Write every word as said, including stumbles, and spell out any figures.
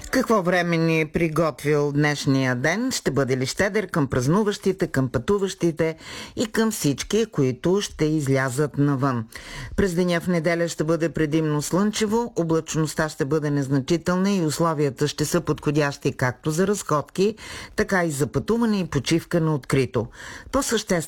Какво време ни е приготвил днешния ден? Ще бъде ли щедър към празнуващите, към пътуващите и към всички, които ще излязат навън? През деня в неделя ще бъде предимно слънчево, облачността ще бъде незначителна и условията ще са подходящи както за разходки, така и за пътуване и почивка на открито. По същество